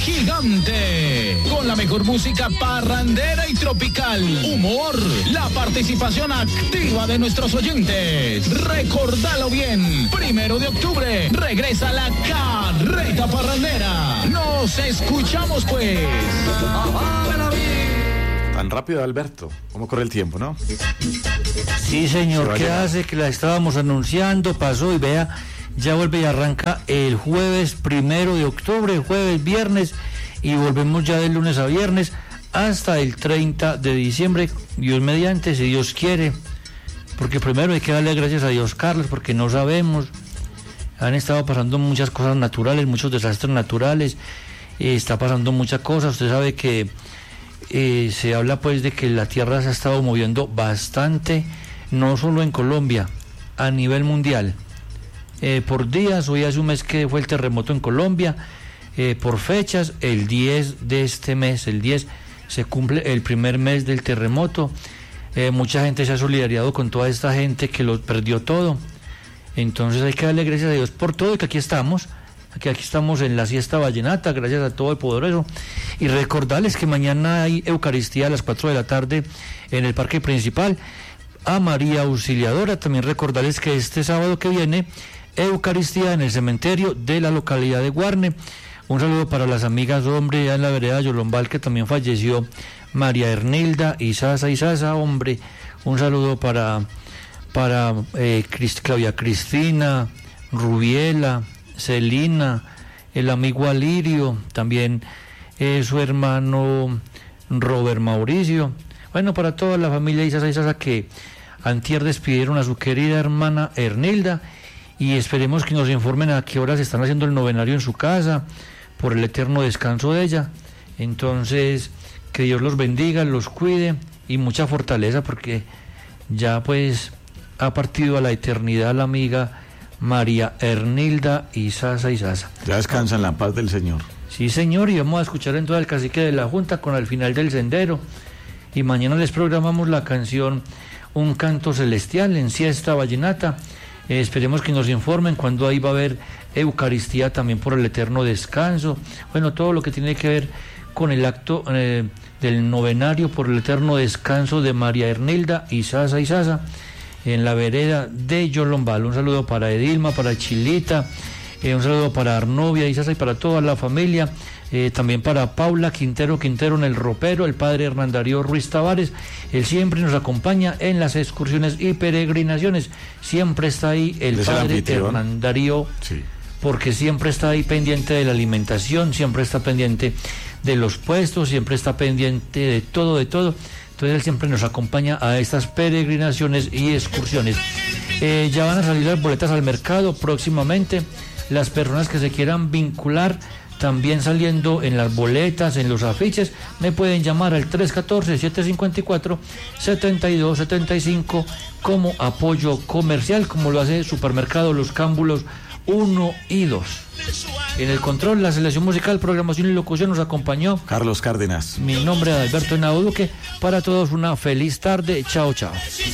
gigante, con la mejor música parrandera y tropical, humor, la participación activa de nuestros oyentes. Recordalo bien, 1 de octubre, regresa la carreta parrandera. Nos escuchamos pues. Tan rápido, Alberto. ¿Cómo corre el tiempo, no? Sí, señor. ¿Qué hace? Que la estábamos anunciando, pasó y vea, ya vuelve y arranca el jueves 1 de octubre, jueves, viernes, y volvemos ya de lunes a viernes hasta el 30 de diciembre, Dios mediante, si Dios quiere, porque primero hay que darle gracias a Dios, Carlos, porque no sabemos, han estado pasando muchas cosas naturales, muchos desastres naturales, está pasando muchas cosas, usted sabe que se habla pues de que la tierra se ha estado moviendo bastante, no solo en Colombia, a nivel mundial. Por días, hoy hace un mes que fue el terremoto en Colombia, por fechas, el 10 de este mes, el 10 se cumple el primer mes del terremoto. Mucha gente se ha solidarizado con toda esta gente que lo perdió todo, entonces hay que darle gracias a Dios por todo y que aquí estamos en la siesta vallenata, gracias a todo el poderoso, y recordarles que mañana hay Eucaristía a las 4 de la tarde en el Parque Principal a María Auxiliadora. También recordarles que este sábado que viene Eucaristía en el cementerio de la localidad de Guarne. Un saludo para las amigas, hombre, ya en la vereda Yolombal, que también falleció María Ernilda Izaza, hombre. Un saludo para Claudia Cristina, Rubiela, Celina, el amigo Alirio, también su hermano Robert Mauricio. Bueno, para toda la familia Izaza que antier despidieron a su querida hermana Ernilda, y esperemos que nos informen a qué horas están haciendo el novenario en su casa, por el eterno descanso de ella. Entonces, que Dios los bendiga, los cuide, y mucha fortaleza, porque ya pues ha partido a la eternidad la amiga María Ernilda Izaza. Ya descansa en la paz del Señor. Sí, señor, y vamos a escuchar entonces al cacique de la Junta con Al final del sendero, y mañana les programamos la canción Un canto celestial en siesta vallenata. Esperemos que nos informen cuándo ahí va a haber Eucaristía también por el eterno descanso. Bueno, todo lo que tiene que ver con el acto del novenario por el eterno descanso de María Ernilda Izaza en la vereda de Yolombal. Un saludo para Edilma, para Chilita, un saludo para Arnovia Izaza y para toda la familia. También para Paula Quintero en el ropero, el padre Hernán Darío Ruiz Tavares. Él siempre nos acompaña en las excursiones y peregrinaciones, siempre está ahí el padre Hernán Darío, sí, porque siempre está ahí pendiente de la alimentación, siempre está pendiente de los puestos, siempre está pendiente de todo, entonces él siempre nos acompaña a estas peregrinaciones y excursiones. Ya van a salir las boletas al mercado próximamente, las personas que se quieran vincular también saliendo en las boletas, en los afiches, me pueden llamar al 314-754-7275 como apoyo comercial, como lo hace Supermercado Los Cámbulos 1 y 2. En el control, la selección musical, programación y locución nos acompañó Carlos Cárdenas. Mi nombre es Alberto Henao Duque. Para todos una feliz tarde. Chao, chao.